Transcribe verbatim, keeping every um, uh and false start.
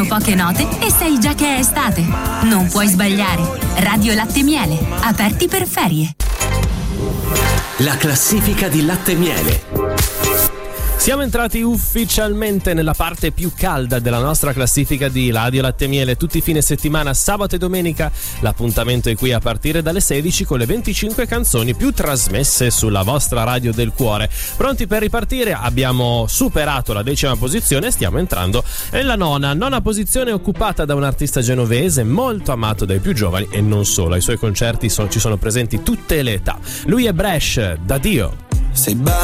mancano poche note e sai già che è estate. Non puoi sbagliare. Radio Latte Miele, aperti per ferie. La classifica di Latte Miele. Siamo entrati ufficialmente nella parte più calda della nostra classifica di Radio Latte Miele. Tutti i fine settimana, sabato e domenica, l'appuntamento è qui a partire dalle sedici con le venticinque canzoni più trasmesse sulla vostra radio del cuore. Pronti per ripartire? Abbiamo superato la decima posizione e stiamo entrando nella nona. Nona posizione occupata da un artista genovese molto amato dai più giovani e non solo. Ai suoi concerti sono, ci sono presenti tutte le età. Lui è Bresh, da Dio. Sei